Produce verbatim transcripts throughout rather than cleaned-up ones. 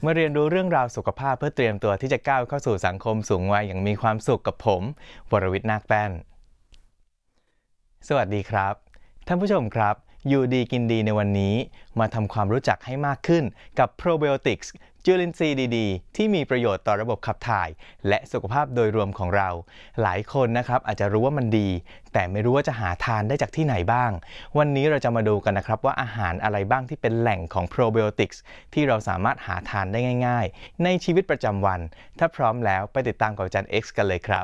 มาเรียนรู้เรื่องราวสุขภาพเพื่อเตรียมตัวที่จะก้าวเข้าสู่สังคมสูงวัยอย่างมีความสุขกับผมวรวิทย์นาคแป้นสวัสดีครับท่านผู้ชมครับอยู่ดีกินดีในวันนี้มาทำความรู้จักให้มากขึ้นกับโปรไบโอติกส์จุลินทรีย์ดีๆที่มีประโยชน์ต่อระบบขับถ่ายและสุขภาพโดยรวมของเราหลายคนนะครับอาจจะรู้ว่ามันดีแต่ไม่รู้ว่าจะหาทานได้จากที่ไหนบ้างวันนี้เราจะมาดูกันนะครับว่าอาหารอะไรบ้างที่เป็นแหล่งของโปรไบโอติกส์ที่เราสามารถหาทานได้ง่ายๆในชีวิตประจำวันถ้าพร้อมแล้วไปติดตามกับอาจารย์ X กันเลยครับ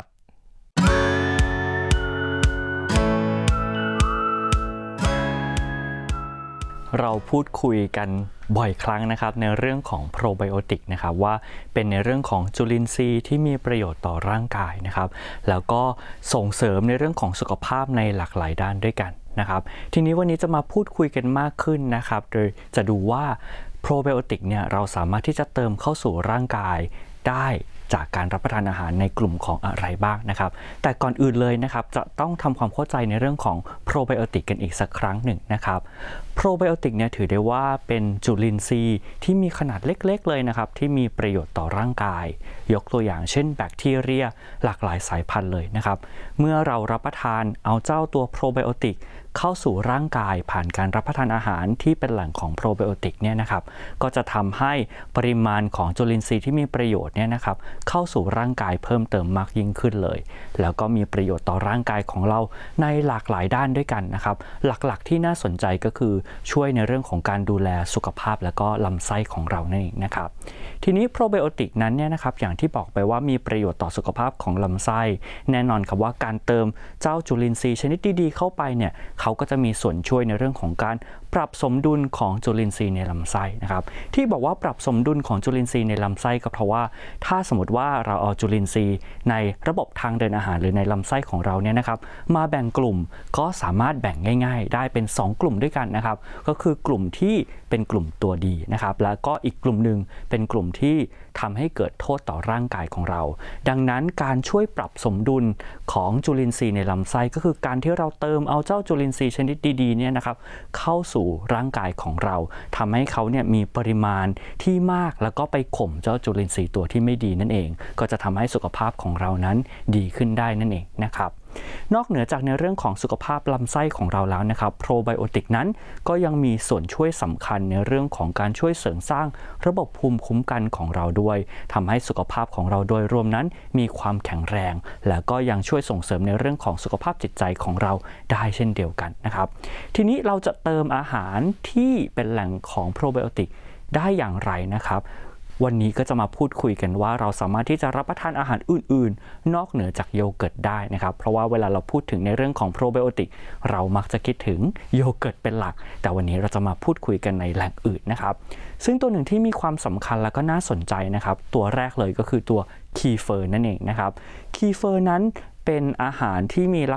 เราพูดคุยกันบ่อยครั้งนะครับในเรื่องของโปรไบโอติกนะครับว่าเป็นในเรื่องของจุลินทรีย์ที่มีประโยชน์ต่อร่างกายนะครับแล้วก็ส่งเสริมในเรื่องของสุขภาพในหลากหลายด้านด้วยกันนะครับทีนี้วันนี้จะมาพูดคุยกันมากขึ้นนะครับโดยจะดูว่าโปรไบโอติกเนี่ยเราสามารถที่จะเติมเข้าสู่ร่างกายได้จากการรับประทานอาหารในกลุ่มของอะไรบ้างนะครับแต่ก่อนอื่นเลยนะครับจะต้องทำความเข้าใจในเรื่องของโปรไบโอติกกันอีกสักครั้งหนึ่งนะครับโปรไบโอติกเนี่ยถือได้ว่าเป็นจุลินทรีย์ที่มีขนาดเล็กๆเลยนะครับที่มีประโยชน์ต่อร่างกายยกตัวอย่างเช่นแบคทีเรียหลากหลายสายพันธุ์เลยนะครับเมื่อเรารับประทานเอาเจ้าตัวโปรไบโอติกเข้าสู่ร่างกายผ่านการรับประทานอาหารที่เป็นแหล่งของโปรไบโอติกเนี่ยนะครับก็จะทำให้ปริมาณของจุลินทรีย์ที่มีประโยชน์เนี่ยนะครับเข้าสู่ร่างกายเพิ่มเติมมากยิ่งขึ้นเลยแล้วก็มีประโยชน์ต่อร่างกายของเราในหลากหลายด้านด้วยกันนะครับหลักๆที่น่าสนใจก็คือช่วยในเรื่องของการดูแลสุขภาพและก็ลำไส้ของเรานั่นเองนะครับทีนี้โปรไบโอติกนั้นเนี่ยนะครับอย่างที่บอกไปว่ามีประโยชน์ต่อสุขภาพของลำไส้แน่นอนครับว่าการเติมเจ้าจุลินทรีย์ชนิดดีๆเข้าไปเนี่ยเขาก็จะมีส่วนช่วยในเรื่องของการปรับสมดุลของจุลินทรีย์ในลำไส้นะครับที่บอกว่าปรับสมดุลของจุลินทรีย์ในลำไส้ก็เพราะว่าถ้าสมมติว่าเราเอาจุลินทรีย์ในระบบทางเดินอาหารหรือในลำไส้ของเราเนี่ยนะครับมาแบ่งกลุ่มก็สามารถแบ่งง่ายๆได้เป็นสองกลุ่มด้วยกันนะครับก็คือกลุ่มที่เป็นกลุ่มตัวดีนะครับแล้วก็อีกกลุ่มหนึ่งเป็นกลุ่มที่ทำให้เกิดโทษต่อร่างกายของเราดังนั้นการช่วยปรับสมดุลของจุลินทรีย์ในลำไส้ก็คือการที่เราเติมเอาเจ้าจุลินทรีย์ชนิดดีๆเนี่ยนะครับเข้าสู่ร่างกายของเราทำให้เขาเนี่ยมีปริมาณที่มากแล้วก็ไปข่มเจ้าจุลินทรีย์ตัวที่ไม่ดีนั่นเองก็จะทำให้สุขภาพของเรานั้นดีขึ้นได้นั่นเองนะครับนอกเหนือจากในเรื่องของสุขภาพลำไส้ของเราแล้วนะครับโปรไบโอติกนั้นก็ยังมีส่วนช่วยสำคัญในเรื่องของการช่วยเสริมสร้างระบบภูมิคุ้มกันของเราด้วยทำให้สุขภาพของเราโดยรวมนั้นมีความแข็งแรงและก็ยังช่วยส่งเสริมในเรื่องของสุขภาพจิตใจของเราได้เช่นเดียวกันนะครับทีนี้เราจะเติมอาหารที่เป็นแหล่งของโปรไบโอติกได้อย่างไรนะครับวันนี้ก็จะมาพูดคุยกันว่าเราสามารถที่จะรับประทานอาหารอื่นๆนอกเหนือจากโยเกิร์ตได้นะครับเพราะว่าเวลาเราพูดถึงในเรื่องของโปรไบโอติกเรามักจะคิดถึงโยเกิร์ตเป็นหลักแต่วันนี้เราจะมาพูดคุยกันในแหล่งอื่นนะครับซึ่งตัวหนึ่งที่มีความสำคัญและก็น่าสนใจนะครับตัวแรกเลยก็คือตัวคีเฟอร์นั่นเองนะครับคีเฟอร์นั้นเป็นอาหารที่มีลัก